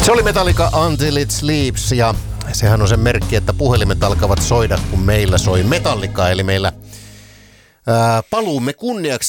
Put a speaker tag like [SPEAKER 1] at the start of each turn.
[SPEAKER 1] Se oli Metallica Until It Sleeps ja sehän on se merkki, että puhelimet alkavat soida, kun meillä soi Metallica. Eli meillä paluumme kunniaksi